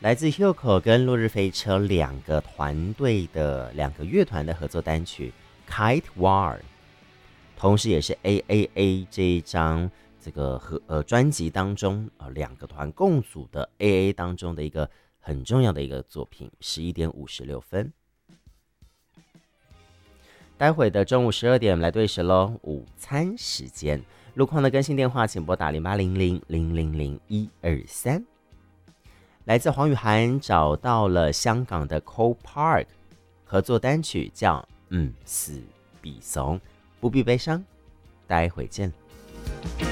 来自 Hyukoh 跟落日飞车两个团队的两个乐团的合作单曲 Kite War， 同时也是 AAA 这一张这个专辑当中两个团共组的 AA 当中的一个很重要的一个作品。11点56分，待会的中午12点来对时喽，午餐时间。路况的更新电话请拨打0800000123。来自黄雨涵找到了香港的 Cole Park 合作单曲叫死必怂，不必悲伤，待会见。